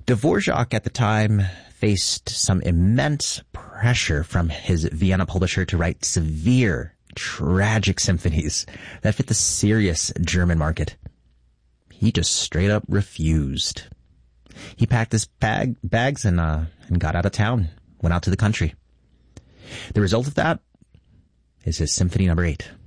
Dvorak at the time faced some immense pressure from his Vienna publisher to write severe, tragic symphonies that fit the serious German market. He just straight up refused. He packed his bags and got out of town, went out to the country. The result of that is his Symphony No. 8.